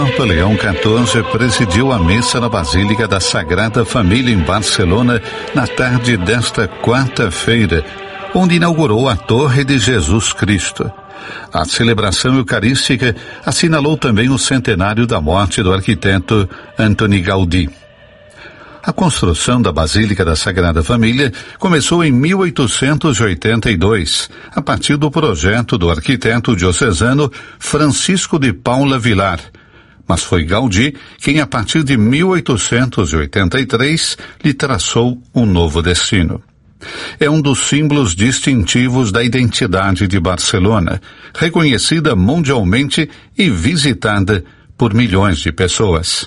Papa Leão XIV presidiu a missa na Basílica da Sagrada Família em Barcelona na tarde desta quarta-feira, onde inaugurou a Torre de Jesus Cristo. A celebração eucarística assinalou também o centenário da morte do arquiteto Antoni Gaudí. A construção da Basílica da Sagrada Família começou em 1882, a partir do projeto do arquiteto diocesano Francisco de Paula Vilar. Mas foi Gaudí quem, a partir de 1883, lhe traçou um novo destino. É um dos símbolos distintivos da identidade de Barcelona, reconhecida mundialmente e visitada por milhões de pessoas.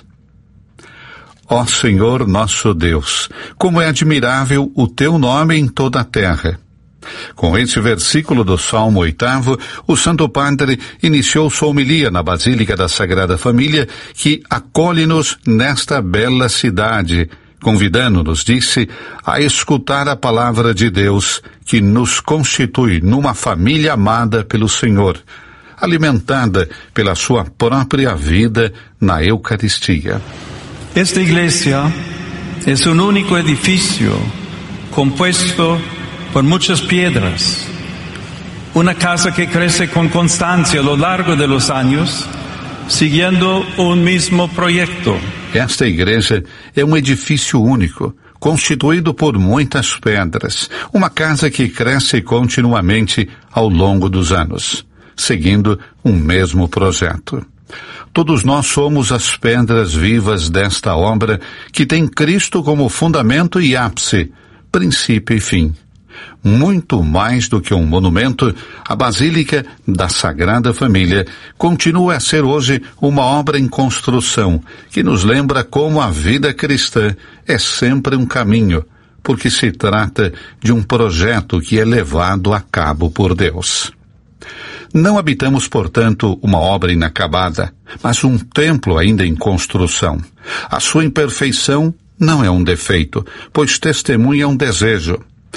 Ó Senhor nosso Deus, como é admirável o teu nome em toda a terra. Com esse versículo do Salmo 8º, o Santo Padre iniciou sua homilia na Basílica da Sagrada Família, que acolhe-nos nesta bela cidade, convidando-nos, disse, a escutar a palavra de Deus, que nos constitui numa família amada pelo Senhor, alimentada pela sua própria vida na Eucaristia. Esta iglesia es un único edificio compuesto por muchas piedras. Una casa que crece con constancia a lo largo de los años, siguiendo un mismo proyecto. Esta igreja é um edifício único, constituído por muitas pedras. Uma casa que cresce continuamente ao longo dos anos, seguindo um mesmo projeto. Todos nós somos as pedras vivas desta obra que tem Cristo como fundamento e ápice, princípio e fim. Muito mais do que um monumento, a Basílica da Sagrada Família continua a ser hoje uma obra em construção que nos lembra como a vida cristã é sempre um caminho, porque se trata de um projeto que é levado a cabo por Deus. Não habitamos, portanto, uma obra inacabada, mas um templo ainda em construção. A sua imperfeição não é um defeito, pois testemunha um desejo.